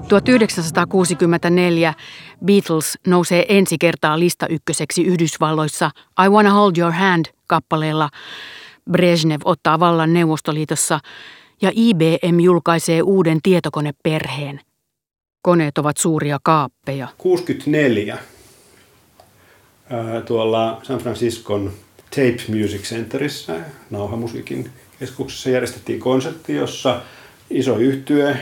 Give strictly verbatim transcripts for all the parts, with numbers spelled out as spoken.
tuhatyhdeksänsataakuusikymmentäneljä Beatles nousee ensi kertaa listaykköseksi Yhdysvalloissa I Wanna Hold Your Hand -kappaleella. Brezhnev ottaa vallan Neuvostoliitossa ja I B M julkaisee uuden tietokoneperheen. Koneet ovat suuria kaappeja. kuusikymmentäneljä tuolla San Franciscon Tape Music Centerissä, nauhamusiikin keskuksessa, järjestettiin konsertti, jossa iso yhtye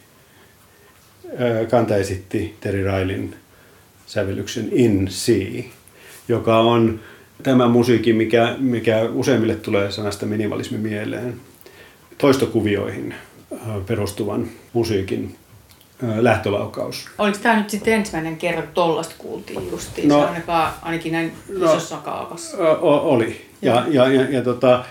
kanta esitti Terry Rileyn sävellyksen In C, joka on tämä musiikki, mikä, mikä useimmille tulee sanasta minimalismi mieleen, toistokuvioihin perustuvan musiikin lähtölaukaus. Oliko tämä nyt sitten ensimmäinen kerran, kun tollaista kuultiin justiin, no, ainakaan, ainakin näin isossa no, kaavassa? Oli. Ja, ja, ja, ja, tota,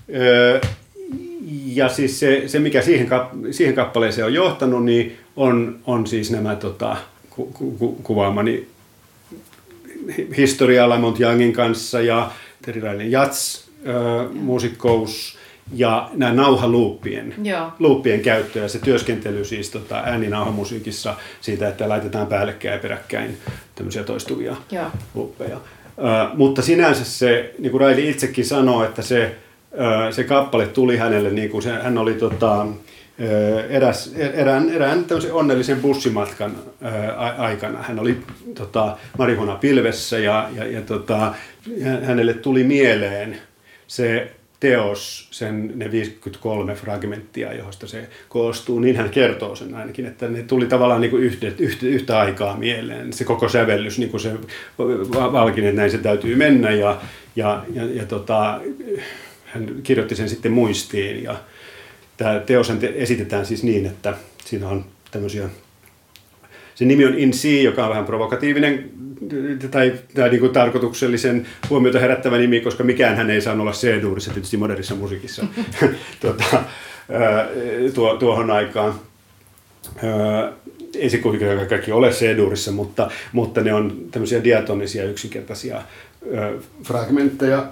ja siis se, se mikä siihen, siihen kappaleeseen on johtanut, niin on, on siis nämä tota, ku, ku, kuvaamani historia Lamont Youngin kanssa ja Terry Rileyn jazz-muusikkous ja nämä nauhaluuppien luuppien käyttö ja se työskentely siis tota, ääninauhamusiikissa siitä, että laitetaan päällekkäin ja peräkkäin tämmöisiä toistuvia luuppeja. Uh, mutta sinänsä se, niin kuin Riley itsekin sanoi, että se, uh, se kappale tuli hänelle, niin kuin se, hän oli tota, eräs, erään, erään tämmöisen onnellisen bussimatkan ää, aikana. Hän oli tota, marihuana pilvessä ja, ja, ja tota, hänelle tuli mieleen se teos, sen, ne viisikymmentäkolme fragmenttia, josta se koostuu, niin hän kertoo sen ainakin, että ne tuli tavallaan niin kuin yhtä, yhtä, yhtä aikaa mieleen. Se koko sävellys, niin kuin se valkin, että näin se täytyy mennä ja, ja, ja, ja tota, hän kirjoitti sen sitten muistiin ja tämä teos esitetään siis niin, että siinä on tämmöisiä, se nimi on In C, joka on vähän provokatiivinen tai, tai niin kuin tarkoituksellisen huomiota herättävä nimi, koska mikään hän ei saa olla C-duurissa tietysti modernissa musiikissa tuota, tuo, tuohon aikaan. Ei se kuitenkaan kaikki ole C-duurissa, mutta, mutta ne on tämmöisiä diatonisia yksinkertaisia fragmentteja.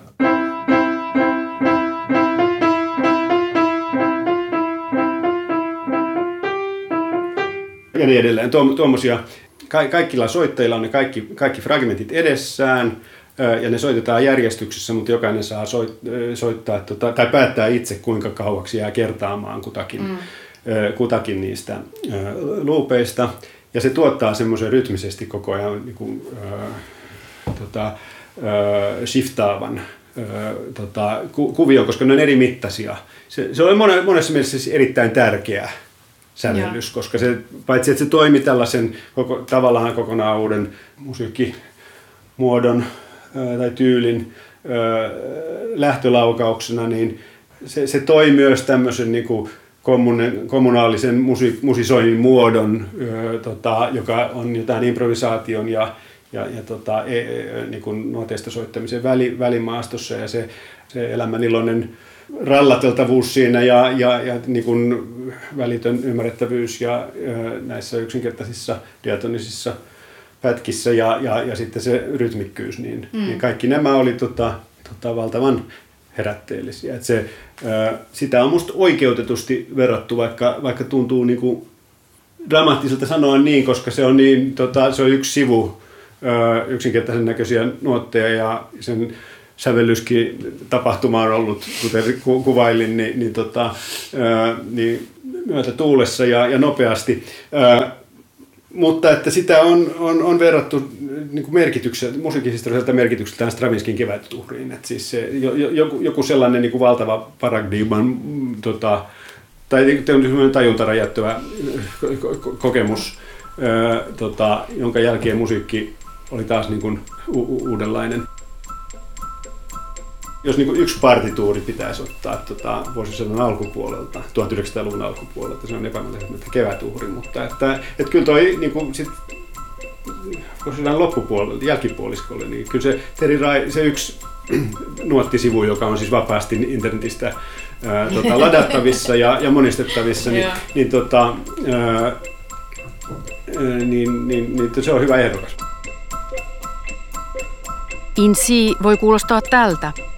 Ja niin edelleen. Tuommoisia, ka- kaikilla soittajilla on ne kaikki, kaikki fragmentit edessään ja ne soitetaan järjestyksessä, mutta jokainen saa soit, soittaa tota, tai päättää itse, kuinka kauaksi jää kertaamaan kutakin, mm. kutakin niistä luupeista. Ja se tuottaa semmoisen rytmisesti koko ajan niin kuin, äh, tota, äh, shiftaavan äh, tota, ku- kuvion, koska ne on eri mittaisia. Se, se on monessa mielessä siis erittäin tärkeä sävellys, ja. Koska se, paitsi että se toimi tällaisen koko, tavallaan kokonaan uuden musiikkimuodon ää, tai tyylin ää, lähtölaukauksena, niin se, se toi myös tämmöisen niin kuin kommunen, kommunaalisen musi, musisoinnin muodon, ää, tota, joka on jotain improvisaation ja, ja, ja tota, e, e, niin kuin nuoteista soittamisen väli, välimaastossa ja se, se elämän iloinen rallateltavuus siinä ja, ja, ja niin kuin välitön ymmärrettävyys ja, ja näissä yksinkertaisissa diatonisissa pätkissä ja, ja, ja sitten se rytmikkyys, niin, mm. niin kaikki nämä oli tota, tota, valtavan herätteellisiä. Et se, ää, sitä on musta oikeutetusti verrattu, vaikka, vaikka tuntuu niin kuin dramaattiselta sanoa niin, koska se on, niin, tota, se on yksi sivu ää, yksinkertaisen näköisiä nuotteja ja sen sävellyskin tapahtuma on ollut, kuten ku, kuvailin, niin, niin, tota, ää, niin myötä tuulessa ja, ja nopeasti. Ää, mutta että sitä on, on, on verrattu niin kuin merkitykseltä, musiikkihistorialliselta merkitykseltään Stravinskin kevättuhriin. Että siis se, jo, joku, joku sellainen niin kuin valtava paradigman tota, tai tajunta räjäyttävä kokemus, ää, tota, jonka jälkeen musiikki oli taas niin kuin u- uudenlainen. Jos niin kuin yksi partituuri pitäisi ottaa tota, vuosisadan alkupuolelta, tuhatyhdeksänsataaluvun alkupuolelta, se on epämääräisesti kevätuhri, mutta että, että kyllä toi niin kuin sit vuosisadan loppupuolelta, jälkipuoliskolle, niin kyllä se, Terry Riley, se yksi nuottisivu, joka on siis vapaasti internetistä ää, tota, ladattavissa ja, ja monistettavissa, niin, niin, tota, ää, niin, niin, niin se on hyvä ehdokas. In C voi kuulostaa tältä.